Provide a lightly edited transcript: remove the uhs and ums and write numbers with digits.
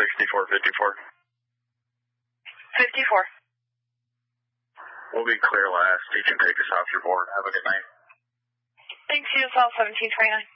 6454. 54. We'll be clear last. You can take us off your board. Have a good night. Thanks, USL 1729.